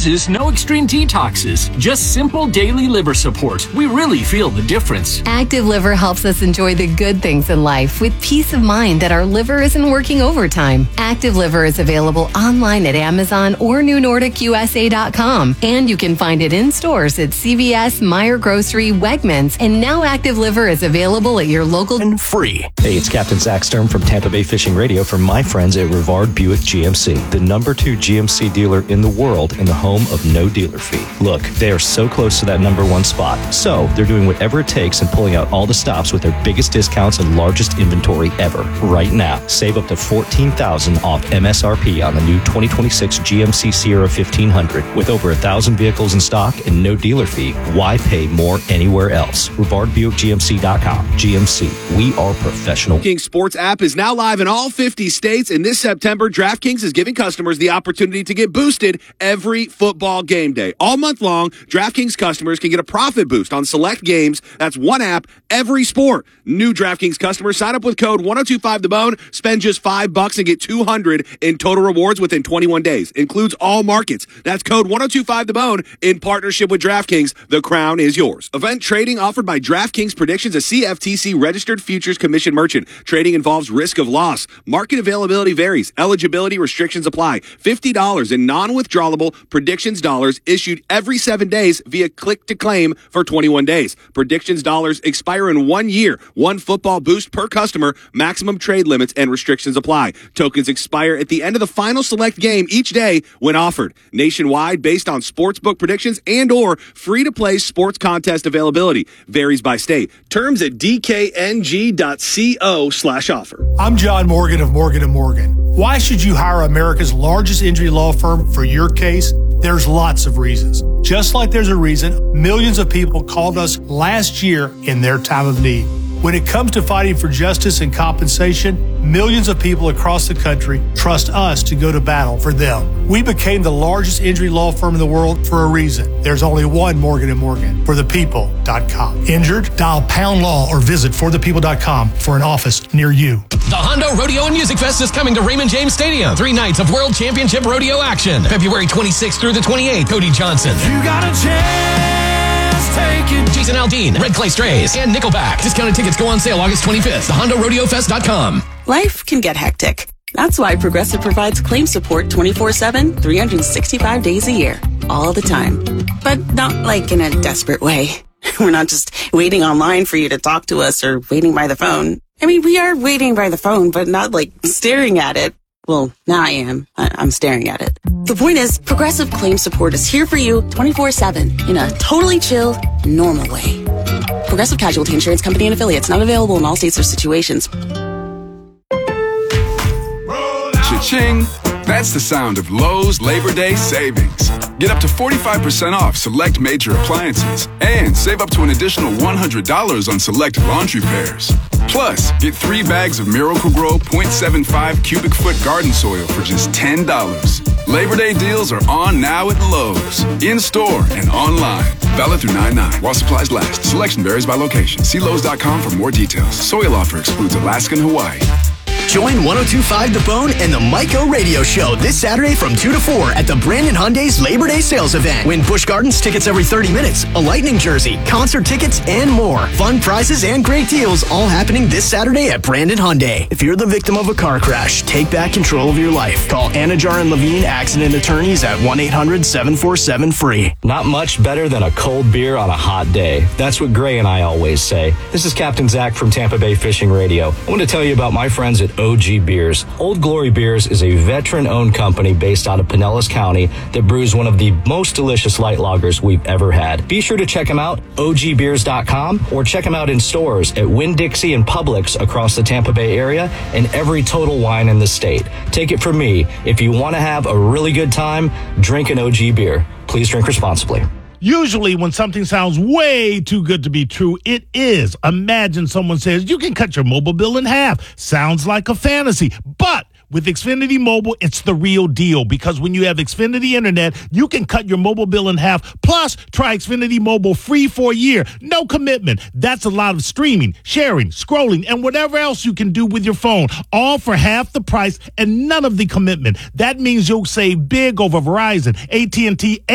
bruises, no extreme detoxes, just simple daily liver support. We really feel the difference. Active Liver helps us enjoy the good things in life with peace of mind that our liver isn't working overtime. Active Liver is available online at Amazon or NewNordicUSA.com, and you can find it in stores at CVS, Meijer Grocery, Wegmans, and now Active Liver is available at your local and free. Hey, it's Captain Zach Sturm from Tampa Bay Fishing Radio for my friends at Rivard Buick GMC, the number 2 GMC dealer in the world and the home of no dealer fee. Look, they are so close to that number 1 spot, so they're doing whatever it takes and pulling out all the stops with their biggest discounts and largest inventory ever. Right now, save up to $14,000 off MSRP on the new 2026 GMC Sierra 1500. With over 1,000 vehicles in stock and no dealer fee, why pay more anywhere else? RivardBuickGMC.com. GMC, we are professional. DraftKings Sports app is now live in all 50 states, and this September, DraftKings is giving customers the opportunity to get boosted every football game day. All month long, DraftKings customers can get a profit boost on select games. That's one app, every sport. New DraftKings customers sign up with code 1025TheBone, spend just $5 and get $200 in total rewards within 21 days. Includes all markets. That's code 1025TheBone in partnership with DraftKings. The crown is yours. Event trading offered by DraftKings Predictions, a CFTC registered futures commission merchant. Trading involves risk of loss. Market availability varies. Eligibility restrictions apply. $50 in non-withdrawable predictions dollars issued every 7 days via click to claim for 21 days. Predictions dollars expire in 1 year. One football boost per customer. Maximum trade limits and restrictions apply. Tokens expire at the end of the final select game each day when offered. Nationwide based on sportsbook predictions and or free-to-play sports contest availability. Varies by state. Terms at dkng.co/offer. I'm John Morgan of Morgan & Morgan. Why should you hire America's largest injury law firm for your case? There's lots of reasons. Just like there's a reason millions of people called us last year in their time of need. When it comes to fighting for justice and compensation, millions of people across the country trust us to go to battle for them. We became the largest injury law firm in the world for a reason. There's only one Morgan & Morgan, forthepeople.com. Injured? Dial #law or visit forthepeople.com for an office near you. The Hondo Rodeo and Music Fest is coming to Raymond James Stadium. 3 nights of World Championship Rodeo action. February 26th through the 28th. Cody Johnson. You got a chance, take it. Jason Aldean, Red Clay Strays, and Nickelback. Discounted tickets go on sale August 25th. TheHondoRodeoFest.com. Life can get hectic. That's why Progressive provides claim support 24/7, 365 days a year. All the time. But not like in a desperate way. We're not just waiting online for you to talk to us or waiting by the phone. I mean, we are waiting by the phone, but not like staring at it. Well, now I am. I'm staring at it. The point is, Progressive Claim Support is here for you 24/7 in a totally chill, normal way. Progressive Casualty Insurance Company and Affiliates, not available in all states or situations. Cha-ching! That's the sound of Lowe's Labor Day savings. Get up to 45% off select major appliances and save up to an additional $100 on select laundry pairs. Plus, get 3 bags of Miracle-Gro 0.75 cubic foot garden soil for just $10. Labor Day deals are on now at Lowe's, in-store and online. Valid through 9/9 while supplies last. Selection varies by location. See Lowe's.com for more details. Soil offer excludes Alaska and Hawaii. Join 1025 The Bone and the Mike O Radio Show this Saturday from 2 to 4 at the Brandon Hyundai's Labor Day sales event. Win Busch Gardens tickets every 30 minutes, a Lightning jersey, concert tickets, and more. Fun prizes and great deals all happening this Saturday at Brandon Hyundai. If you're the victim of a car crash, take back control of your life. Call Anajar and Levine Accident Attorneys at 1-800-747-FREE. Not much better than a cold beer on a hot day. That's what Gray and I always say. This is Captain Zach from Tampa Bay Fishing Radio. I want to tell you about my friends at OG Beers. Old Glory Beers is a veteran-owned company based out of Pinellas County that brews one of the most delicious light lagers we've ever had. Be sure to check them out, ogbeers.com, or check them out in stores at Winn-Dixie and Publix across the Tampa Bay area and every Total Wine in the state. Take it from me, if you want to have a really good time, drink an OG beer. Please drink responsibly. Usually when something sounds way too good to be true, it is. Imagine someone says, you can cut your mobile bill in half. Sounds like a fantasy. But with Xfinity Mobile, it's the real deal, because when you have Xfinity Internet, you can cut your mobile bill in half. Plus, try Xfinity Mobile free for a year. No commitment. That's a lot of streaming, sharing, scrolling, and whatever else you can do with your phone, all for half the price and none of the commitment. That means you'll save big over Verizon, AT&T,